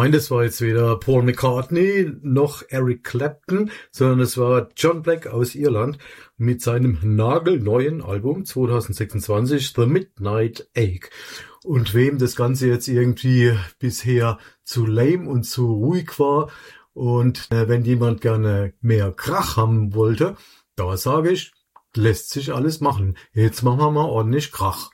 Nein, das war jetzt weder Paul McCartney noch Eric Clapton, sondern es war John Black aus Irland mit seinem nagelneuen Album 2026, The Midnight Egg. Und wem das Ganze jetzt irgendwie bisher zu lame und zu ruhig war und wenn jemand gerne mehr Krach haben wollte, da sage ich, lässt sich alles machen. Jetzt machen wir mal ordentlich Krach.